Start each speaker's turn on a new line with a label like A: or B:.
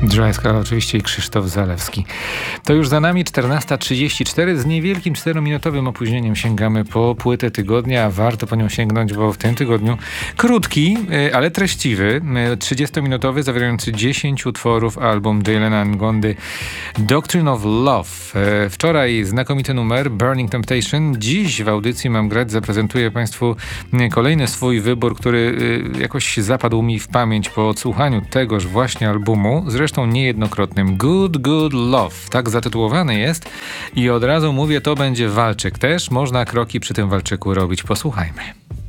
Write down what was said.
A: Dry Skull oczywiście i Krzysztof Zalewski. To już za nami 14:34. Z niewielkim 4-minutowym opóźnieniem sięgamy po płytę tygodnia. Warto po nią sięgnąć, bo w tym tygodniu krótki, ale treściwy, 30-minutowy, zawierający 10 utworów album Dylana Ngondy Doctrine of Love. Wczoraj znakomity numer Burning Temptation. Dziś w audycji Mam Grać zaprezentuję Państwu kolejny swój wybór, który jakoś zapadł mi w pamięć po odsłuchaniu tegoż właśnie albumu. Zresztą niejednokrotnym. Good, Good Love. Tak zatytułowany jest i od razu mówię, to będzie walczyk. Też można kroki przy tym walczyku robić. Posłuchajmy.